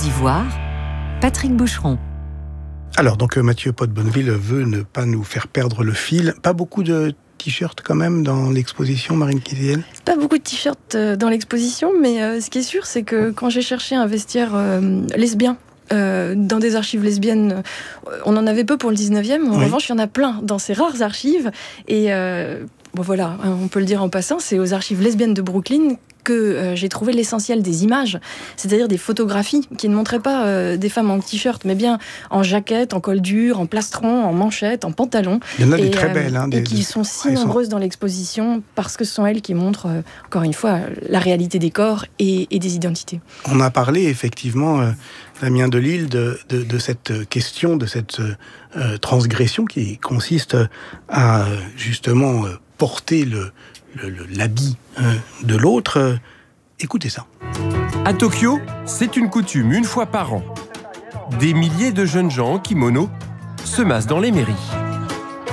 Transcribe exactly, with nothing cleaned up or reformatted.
d'Ivoire, Patrick Boucheron. Alors, donc Mathieu Pot-Bonneville veut ne pas nous faire perdre le fil. Pas beaucoup de t-shirts quand même dans l'exposition, Marine Kiziel ? Pas beaucoup de t-shirts dans l'exposition, mais euh, ce qui est sûr, c'est que quand j'ai cherché un vestiaire euh, lesbien, Euh, dans des archives lesbiennes, on en avait peu pour le dix-neuvième. En oui. revanche, il y en a plein dans ces rares archives. Et euh, bon, voilà, on peut le dire en passant, c'est aux archives lesbiennes de Brooklyn que euh, j'ai trouvé l'essentiel des images, c'est-à-dire des photographies qui ne montraient pas euh, des femmes en t-shirt, mais bien en jaquette, en col dur, en plastron, en manchette, en pantalon. Il y en a et, des très euh, belles. Hein, des, et qui sont si ah, nombreuses sont... dans l'exposition parce que ce sont elles qui montrent, euh, encore une fois, la réalité des corps et, et des identités. On a parlé effectivement, euh, Damien Delille, de, de, de cette question, de cette euh, transgression qui consiste à justement euh, porter le Le, le, l'habit euh, de l'autre. Euh, écoutez ça. À Tokyo, c'est une coutume une fois par an. Des milliers de jeunes gens en kimono se massent dans les mairies.